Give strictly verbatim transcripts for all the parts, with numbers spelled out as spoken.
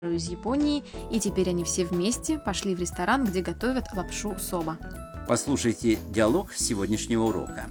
из Японии, и теперь они все вместе пошли в ресторан, где готовят лапшу соба. Послушайте диалог сегодняшнего урока.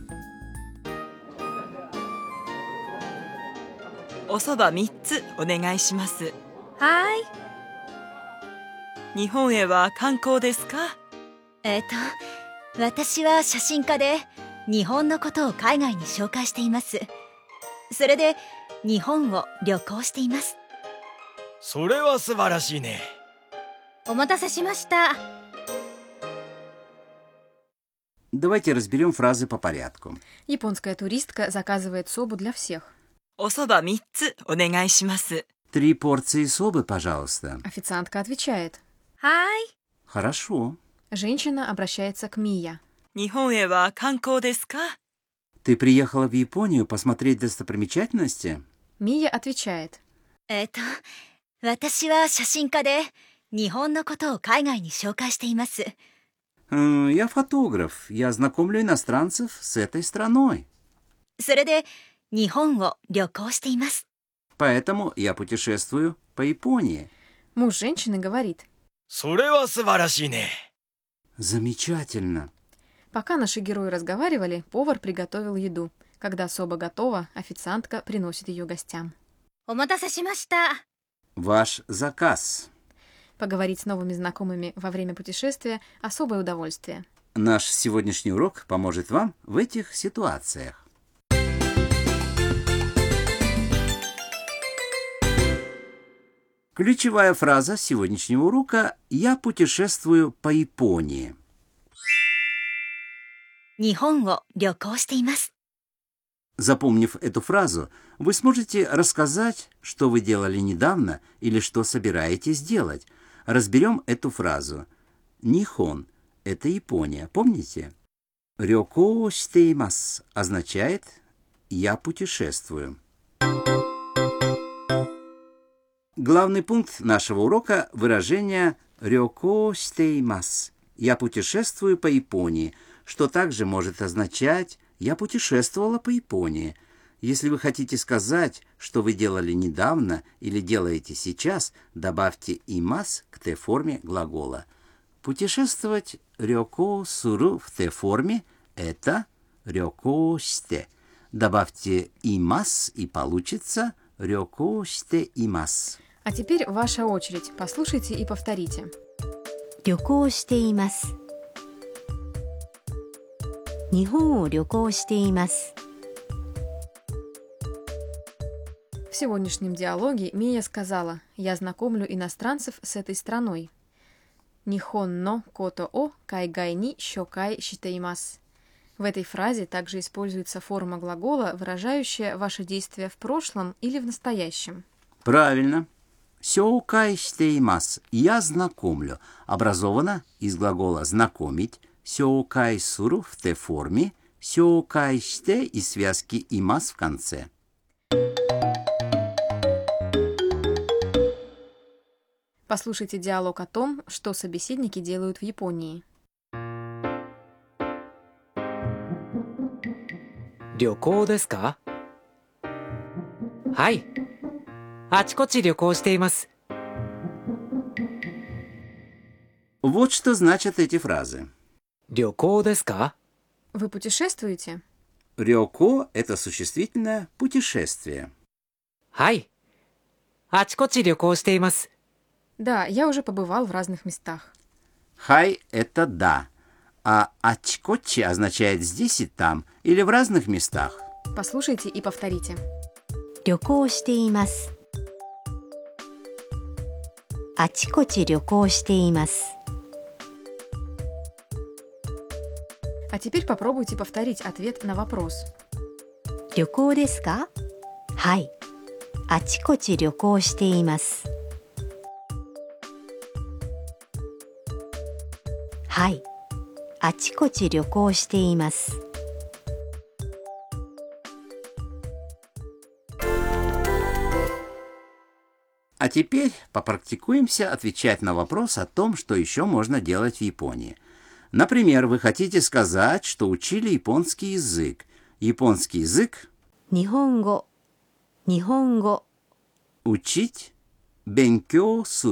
おそばみっつお願いします。 はい。 日本へは観光ですか？ えっと、私は写真家で日本のことを海外に紹介しています。それで日本を旅行しています。 それは素晴らしいね。 お待たせしました。 Давайте разберем фразы по порядку. Японская туристка заказывает собу для всех. おそばみっつお願いします。 Три порции собы, пожалуйста. Официантка отвечает. はい。 Хорошо. Женщина обращается к Мия. 日本へは観光ですか？ Ты приехала в Японию посмотреть достопримечательности? Мия отвечает. えっと、私は写真家で日本のことを海外に紹介しています。 Э, Я фотограф. Я знакомлю иностранцев с этой страной. それで日本を旅行しています。 Поэтому я путешествую по Японии. Муж женщины говорит. それは素晴らしいね。 Замечательно. Пока наши герои разговаривали, повар приготовил еду. Когда соба готова, официантка приносит ее гостям. お待たせしました。 Ваш заказ. Поговорить с новыми знакомыми во время путешествия – особое удовольствие. Наш сегодняшний урок поможет вам в этих ситуациях. Ключевая фраза сегодняшнего урока «Я путешествую по Японии». 日本を旅行しています。 Запомнив эту фразу, вы сможете рассказать, что вы делали недавно или что собираетесь делать. Разберем эту фразу. Нихон – это Япония, помните? Рёко шитеймас означает «я путешествую». Главный пункт нашего урока – выражение «рёко шитеймас» – «я путешествую по Японии», что также может означать «я путешествовала по Японии». Если вы хотите сказать, что вы делали недавно или делаете сейчас, добавьте «имас» к Т-форме глагола. Путешествовать «рёко суру» в Т-форме – это «рёко шите». Добавьте «имас» и получится «рёко шите имас». А теперь ваша очередь. Послушайте и повторите. 旅行しています。日本を旅行しています。 В сегодняшнем диалоге Мия сказала: «Я знакомлю иностранцев с этой страной». Нихон но кото о кайгай ни щокай шитеймас. В этой фразе также используется форма глагола, выражающая ваши действия в прошлом или в настоящем. Правильно. Сёукай шитеймас. Я знакомлю. Образовано из глагола «знакомить». Сёукай суру в Т-форме. Сёукай шите и связки имас в конце. Послушайте диалог о том, что собеседники делают в Японии. 旅行ですか？はい。あちこち旅行しています。 Вот что значат эти фразы. 旅行ですか？ Вы путешествуете? Рёко – это существительное «путешествие». はい。あちこち旅行しています。 Да, я уже побывал в разных местах. Хай – это «да», а ачкочи означает «здесь и там» или «в разных местах». Послушайте и повторите. 旅行しています。あちこち旅行しています。 А теперь попробуйте повторить ответ на вопрос. 旅行ですか？はい。あちこち旅行しています。はい。あちこち旅行しています。 А теперь попрактикуемся отвечать на вопрос о том, что еще можно делать в Японии. Например, вы хотите сказать, что учили японский язык. Японский язык 日本語、日本語、 учить 勉強する